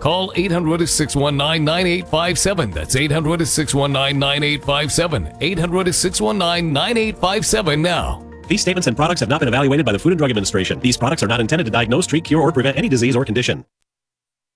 Call 800-619-9857. That's 800-619-9857. 800-619-9857 now. These statements and products have not been evaluated by the Food and Drug Administration. These products are not intended to diagnose, treat, cure, or prevent any disease or condition.